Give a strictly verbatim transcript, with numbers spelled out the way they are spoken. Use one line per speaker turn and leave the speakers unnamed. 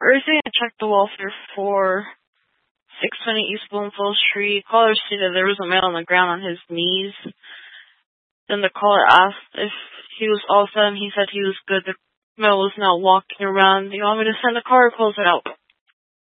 Recently, I checked the welfare for six twenty East Bloomfield Street. Caller stated there was a male on the ground on his knees. Then the caller asked if he was all set, and he said he was good. The male was now walking around. Do you want me to send the car or close it out?